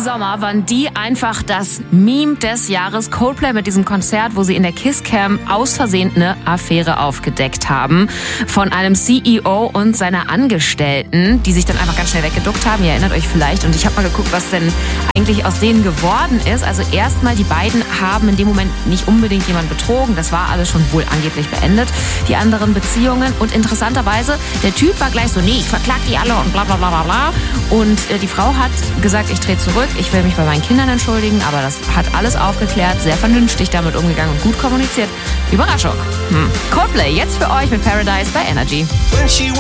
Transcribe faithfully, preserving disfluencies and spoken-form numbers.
Sommer waren die einfach das Meme des Jahres. Coldplay mit diesem Konzert, wo sie in der Kisscam aus Versehen eine Affäre aufgedeckt haben von einem C E O und seiner Angestellten, die sich dann einfach ganz schnell weggeduckt haben. Ihr erinnert euch vielleicht. Und ich habe mal geguckt, was denn eigentlich aus denen geworden ist. Also erstmal, die beiden haben in dem Moment nicht unbedingt jemanden betrogen. Das war alles schon wohl angeblich beendet, die anderen Beziehungen. Und interessanterweise, der Typ war gleich so, nee, ich verklag die alle und bla bla bla bla bla. Und äh, die Frau hat gesagt, ich drehe zurück, ich will mich bei meinen Kindern entschuldigen, aber das hat alles aufgeklärt, sehr vernünftig damit umgegangen und gut kommuniziert. Überraschung. Hm. Coldplay jetzt für euch mit Paradise bei Energy.